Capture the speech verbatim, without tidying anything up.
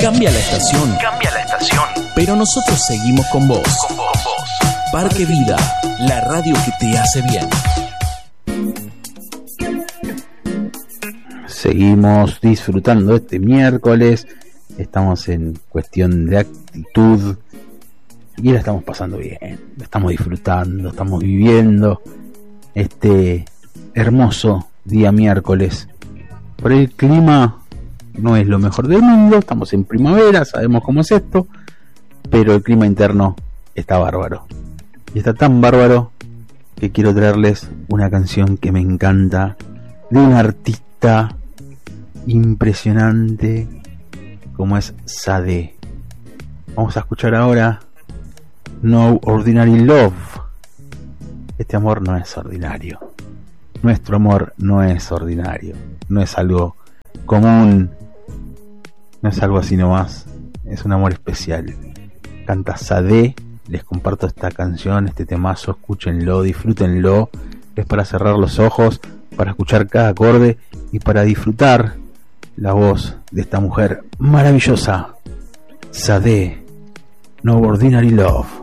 Cambia la estación. Cambia la estación. Pero nosotros seguimos con vos. Con vos. Con vos. Parque Vida, la radio que te hace bien. Seguimos disfrutando este miércoles. Estamos en cuestión de actitud y la estamos pasando bien. La estamos disfrutando, estamos viviendo este hermoso día miércoles. Por el clima no es lo mejor del mundo, estamos en primavera, sabemos cómo es esto, pero el clima interno está bárbaro. Y está tan bárbaro que quiero traerles una canción que me encanta, de un artista impresionante como es Sade. Vamos a escuchar ahora No Ordinary Love. Este amor no es ordinario. Nuestro amor no es ordinario. No es algo común. No es algo así nomás. Es un amor especial. Canta Sade. Les comparto esta canción, este temazo. Escúchenlo, disfrútenlo. Es para cerrar los ojos, para escuchar cada acorde y para disfrutar la voz de esta mujer maravillosa. Sade, No Ordinary Love.